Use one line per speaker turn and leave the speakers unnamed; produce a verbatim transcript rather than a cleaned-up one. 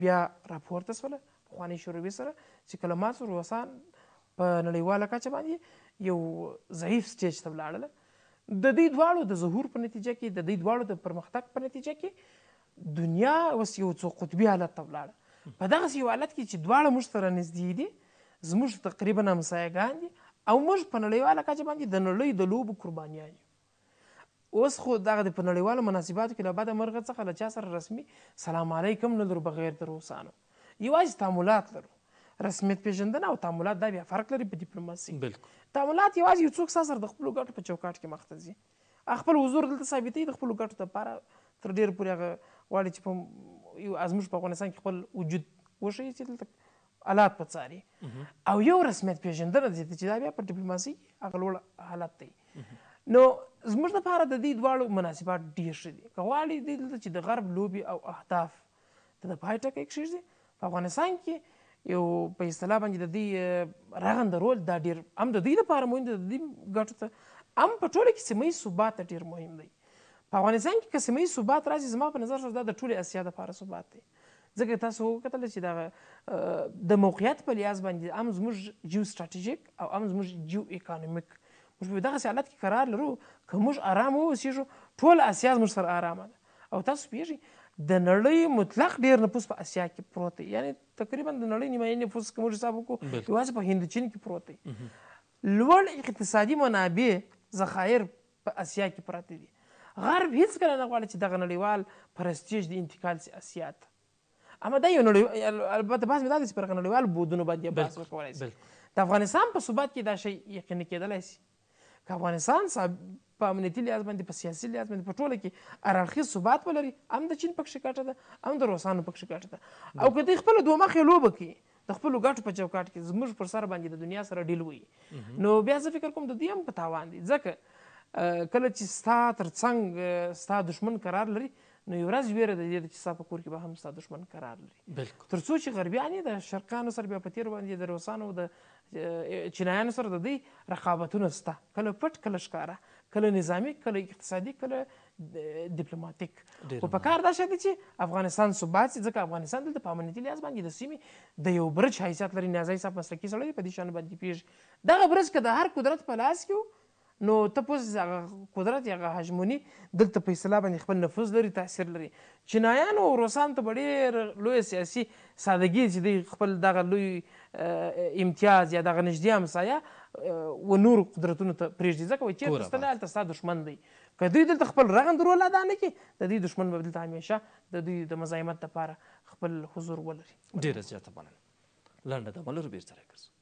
بیا راپورته شوله پخوانۍ شوروي سره چې کله مات شو روسان په نړیواله کچه باندې یو ضعیف سټیج ته ولاړله. د دې دواړو د ظهور په نتیجه کې د دې دواړو د پرمختګ په نتیجه کې دنیا اوس یو څو قطبي حالت ته ولاړه. په دغسې یو حالت کې چې دواړه موږ سره نږدې دي، زموږ تقریبا همسایګان دي او موږ په نړیواله کچه باندې د نړۍ د لوبو قربانیان یو. اوس خو دغه د په نړیوالو مناسباتو کې له بده مرغه څخه له چا سره رسمي سلام علیکم نه لرو بغیر د روسانو، یوازې تعاملات لرو. رسمیت پیژندنه او تعاملات دا بیا فرق لري په ډیپلوماسي. تعاملات یوازې یو څوک ستا سره د خپلو ګټو په چوکاټ کې مخ ته ځي، خپل حضور دلته ثابتوي د خپلو ګټو دپاره، تر ډېره پورې هغه غواړي چې په یو زموږ په افغانستان کې خپل وجود وښیي چې دلته حالات په څاري. او یو رسمیت پیژندنه چې دا بیا په ډیپلوماسي کې هغه لوړ حالت دی. نو زموږ دپاره د دې دواړو مناسبات ډېر ښه دي. که غواړي دی دلته چې د غرب لوبې او اهداف ته د پای ټکی کښېږدي، په افغانستان کې یو په اصطلاح باندې د دوی رغنده رول دا ډېر هم د دوی لپاره مهم دی، د دوی ګټو ته هم په ټوله کې سیمه ییز ثبات ته ډېر مهم دی. په افغانستان کې که سیمه ییز ثبات راشي، زما په نظر سره دا د ټولې اسیا دپاره ثبات دی. ځکه تاسو وکتله چې دغه د موقعیت په لحاظ باندې هم زموږ جیو سټراټیژیک او هم زموږ جیو اکانومیک موږ په دغسې حالت کې قرار لرو. که موږ ارام واوسېږو ټوله اسیا زموږ سره ارامه ده. او تاسو پوهېږئ د نړۍ مطلق ډېر نفوس په اسیا کې پروت دی، یعنې تقریبا د نړۍ نیمایي نفوس که موږ حساب وکړو یوازې په هندوچین کې پروت دی. لوړ اقتصادي منابع ذخایر په اسیا کې پراته دي. غرب هېڅکله نه غواړي چې دغه نړیوال پرستیج د انتقال سي اسیا ته. اما دا یو نړیوال البته بحث مې دا دی چې پر هغه نړیوالو بودونو باندې بحث وکولی شي. د افغانستان په ثبات کې دا شی یقیني کېدلی شي. که افغانستان په امنیتي لحاظ باندې په سیاسي لحاظ باندې په ټوله کې اړخیز ثبات ولري، هم د چین پکښې ګټه ده هم د روسانو پکښې ګټه ده. او که دوی خپله دوه مخې لوبه کوي د خپلو ګټو په چوکاټ کې زموږ پر سر باندې د دنیا سره ډیل وي، نو بیا زه فکر کوم د دوی هم په تاوان دي. ځکه کله چې ستا تر څنګ ستا دښمن قرار لري، نو یو ورځ ویره د دې چې ستا په کور کې به هم ستا دښمن قرار لري. تر څو چې غربیان یې د شرقیانو سره بیا په تېر باندې د روسانو د چینایانو سره د دوی رقابتونه شته، کله پټ کله ښکاره، کله نظامي کله اقتصادي کله ډیپلوماتیک. خو په کار دا شی دی چې افغانستان ثبات شي، ځکه افغانستان دلته په امنیتي لحاظ باندې د سیمې د یو برج حیثیت لري. نیازی صاحب مسلکي سړی دی، په دې شیانو باندې پوهېږي. دغه برج که د هر قدرت په لاس کې و، نو ته پوه هغه قدرت یا هغه هژموني دلته په اصطلاح باندې خپل نفوذ لري، تاثیر لري. چینایانو او روسانو ته به ډېر لویه سیاسي سادګي چې دوی خپل دغه لوی امتیاز یا دغه نږدې همسایه و نورو قدرتونو ته پرېږدي، ځکه وایي چېرته ستنه هلته ستا دښمن دی. که دوی دلته خپل رغند رول ادا نه کړي، د دوی دښمن به دلته همیشه د دوی د مزاحمت دپاره خپل حضور ولري.
ډېره زیاته مننه. لنډه دمه لرو، بېرته راګرځو.